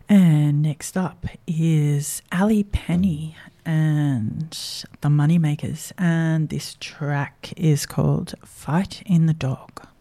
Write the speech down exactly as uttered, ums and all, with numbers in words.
And next up is Ali Penny and the Moneymakers, and this track is called Fight in the Dog.